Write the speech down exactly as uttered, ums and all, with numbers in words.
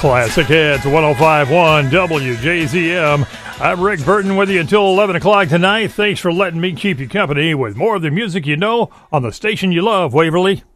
Classic Hits, one oh five point one W J Z M. I'm Rick Burton with you until eleven o'clock tonight. Thanks for letting me keep you company with more of the music you know on the station you love, Waverly.